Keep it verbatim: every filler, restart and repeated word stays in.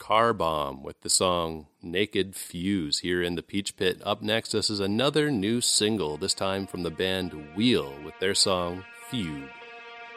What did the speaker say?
Car Bomb with the song Naked Fuse here in the Peach Pit. Up next, this is another new single, this time from the band Wheel with their song Fugue.